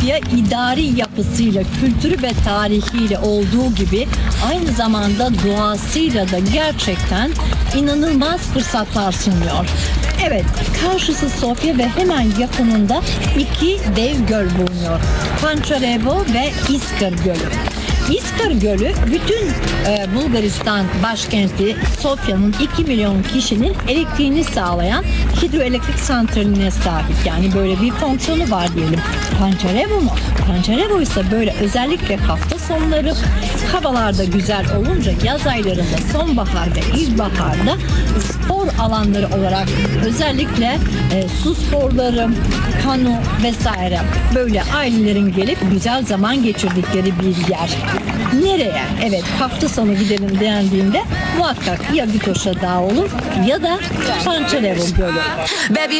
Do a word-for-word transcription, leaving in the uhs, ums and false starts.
Sofya idari yapısıyla, kültürü ve tarihiyle olduğu gibi aynı zamanda doğasıyla da gerçekten inanılmaz fırsatlar sunuyor. Evet, karşısı Sofya ve hemen yakınında iki dev göl bulunuyor. Pančarevo ve İskar Gölü. İskar Gölü bütün e, Bulgaristan başkenti Sofya'nın iki milyon kişinin elektriğini sağlayan hidroelektrik santraline sahip. Yani böyle bir fonksiyonu var diyelim. Pančarevo mu? Pančarevo ise böyle özellikle hafta sonları havalarda güzel olunca yaz aylarında sonbahar ve ilkbaharda spor alanları olarak özellikle e, su sporları, kano vesaire böyle ailelerin gelip güzel zaman geçirdikleri bir yer. Nereye? Evet, hafta sonu gidelim dendiğinde muhakkak ya Vitoša Dağı olur ya da Pančarevo Gölü. Baby,